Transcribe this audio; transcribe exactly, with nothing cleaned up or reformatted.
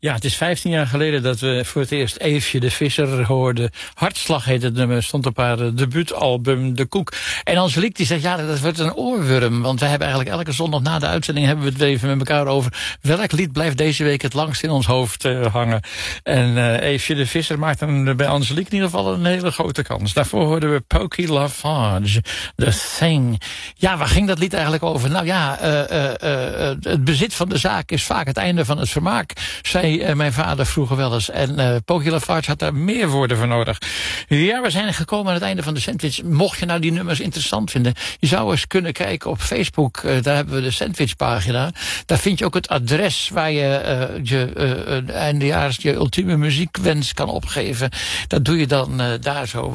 Ja, het is vijftien jaar geleden dat we voor het eerst Eefje de Visser hoorden. Hartslag heet het nummer, stond op haar debuutalbum De Koek. En Angelique die zegt, ja, dat wordt een oorworm. Want we hebben eigenlijk elke zondag na de uitzending hebben we het even met elkaar over welk lied blijft deze week het langst in ons hoofd uh, hangen. En uh, Eefje de Visser maakt dan bij Angelique in ieder geval een hele grote kans. Daarvoor hoorden we Pokey Lafarge, The Thing. Ja, waar ging dat lied eigenlijk over? Nou ja, uh, uh, uh, het bezit van de zaak is vaak het einde van het vermaak, zei uh, mijn vader vroeger wel eens. En uh, Pokey Lafarge had daar meer woorden voor nodig. Ja, we zijn gekomen aan het einde van de Sandwich. Mocht je nou die nummers interessant vinden, je zou eens kunnen kijken op Facebook. Uh, daar hebben we de Sandwich-pagina. Daar vind je ook het adres waar je uh, je uh, eindejaars je ultieme muziekwens kan opgeven. Dat doe je dan uh, daar zo.